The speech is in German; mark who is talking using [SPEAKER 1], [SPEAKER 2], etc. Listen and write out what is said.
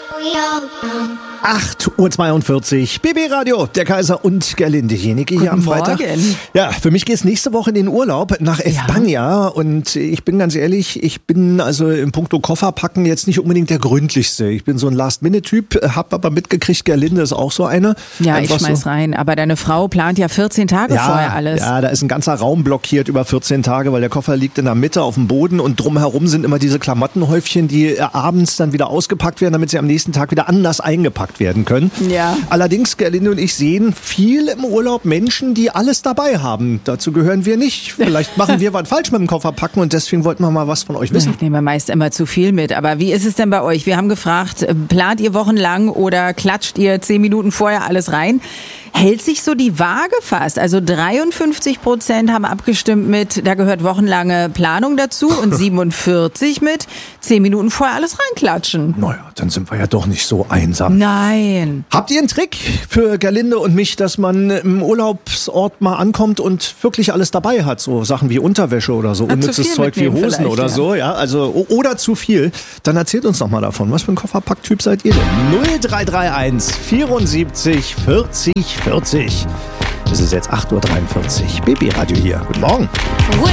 [SPEAKER 1] 8:42 Uhr, BB Radio, der Kaiser und Gerlinde Jenike hier am Freitag.
[SPEAKER 2] Morgen.
[SPEAKER 1] Ja, für mich geht's nächste Woche in den Urlaub nach Espanja und ich bin ganz ehrlich, ich bin also in puncto Kofferpacken jetzt nicht unbedingt der gründlichste. Ich bin so ein Last-Minute-Typ, hab aber mitgekriegt, Gerlinde ist auch so eine.
[SPEAKER 2] Ja,
[SPEAKER 1] Einfach
[SPEAKER 2] ich schmeiß
[SPEAKER 1] so
[SPEAKER 2] rein, aber deine Frau plant ja 14 Tage vorher alles.
[SPEAKER 1] Ja, da ist ein ganzer Raum blockiert über 14 Tage, weil der Koffer liegt in der Mitte auf dem Boden und drumherum sind immer diese Klamottenhäufchen, die abends dann wieder ausgepackt werden, damit sie am nächsten Tag wieder anders eingepackt werden können.
[SPEAKER 2] Ja.
[SPEAKER 1] Allerdings, Gerlinde und ich sehen viel im Urlaub Menschen, die alles dabei haben. Dazu gehören wir nicht. Vielleicht machen wir was falsch mit dem Kofferpacken und deswegen wollten wir mal was von euch wissen.
[SPEAKER 2] Ich nehme meist immer zu viel mit. Aber wie ist es denn bei euch? Wir haben gefragt, plant ihr wochenlang oder klatscht ihr 10 Minuten vorher alles rein? Hält sich so die Waage fast. Also 53% haben abgestimmt mit, da gehört wochenlange Planung dazu und 47 mit 10 Minuten vorher alles reinklatschen.
[SPEAKER 1] Naja, dann sind wir ja doch nicht so einsam.
[SPEAKER 2] Nein.
[SPEAKER 1] Habt ihr einen Trick für Gerlinde und mich, dass man im Urlaubsort mal ankommt und wirklich alles dabei hat? So Sachen wie Unterwäsche oder so, unnützes Zeug wie Hosen oder so, ja, also oder zu viel. Dann erzählt uns doch mal davon. Was für ein Kofferpacktyp seid ihr denn? 0331 74 40 40. Es ist jetzt 8:43 Uhr. BB Radio hier. Guten Morgen.